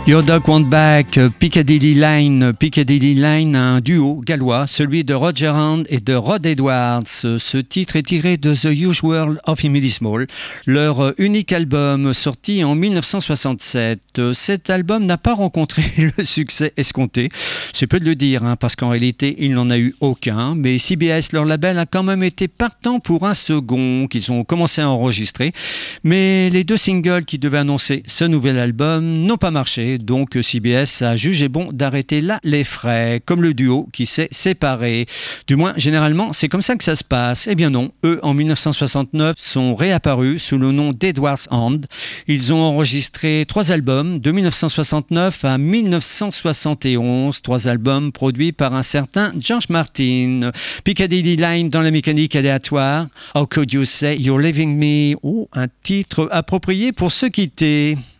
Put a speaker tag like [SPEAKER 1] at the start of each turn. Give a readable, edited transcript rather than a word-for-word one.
[SPEAKER 1] Your Dog Want Back, Piccadilly Line, un duo gallois, celui de Roger Hand et de Rod Edwards. Ce titre est tiré de The Usual of Emily Small, leur unique album sorti en 1967. Cet album n'a pas rencontré le succès escompté, c'est peu de le dire, parce qu'en réalité il n'en a eu aucun, mais CBS, leur label, a quand même été partant pour un second qu'ils ont commencé à enregistrer, mais les deux singles qui devaient annoncer ce nouvel album n'ont pas marché. Donc CBS a jugé bon d'arrêter là les frais, comme le duo qui s'est séparé. Du moins, généralement, c'est comme ça que ça se passe. Eh bien non, eux, en 1969, sont réapparus sous le nom d'Edwards Hand. Ils ont enregistré 3 albums, de 1969 à 1971, 3 albums produits par un certain George Martin. Piccadilly Line dans la mécanique aléatoire, How Could You Say You're Leaving Me, un titre approprié pour se quitter.